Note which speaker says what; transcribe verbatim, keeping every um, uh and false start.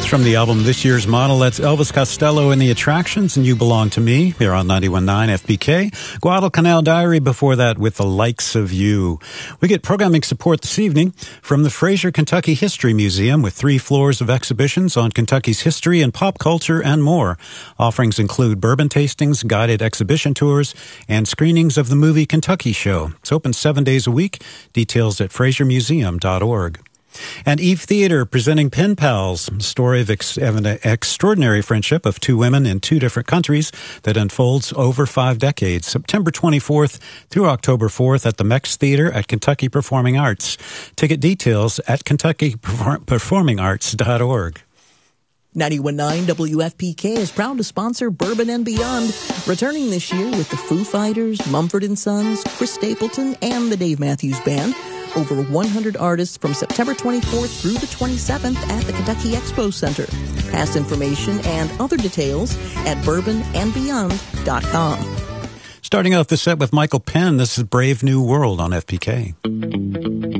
Speaker 1: from the album This Year's Model. That's Elvis Costello and the Attractions and You Belong to Me here on ninety-one point nine F B K. Guadalcanal Diary before that with The Likes of You. We get programming support this evening from the Fraser Kentucky History Museum with three floors of exhibitions on Kentucky's history and pop culture and more. Offerings include bourbon tastings, guided exhibition tours, and screenings of the movie Kentucky Show. It's open seven days a week. Details at fraser museum dot org. And Eve Theater presenting Pen Pals, a story of, ex- of an extraordinary friendship of two women in two different countries that unfolds over five decades. September twenty-fourth through October fourth at the Mex Theater at Kentucky Performing Arts. Ticket details at kentucky performing arts dot org.
Speaker 2: ninety-one point nine W F P K is proud to sponsor Bourbon and Beyond, returning this year with the Foo Fighters, Mumford and Sons, Chris Stapleton, and the Dave Matthews Band. Over one hundred artists from September twenty-fourth through the twenty-seventh at the Kentucky Expo Center. Past information and other details at bourbon and beyond dot com.
Speaker 1: Starting off the set with Michael Penn, this is Brave New World on F P K.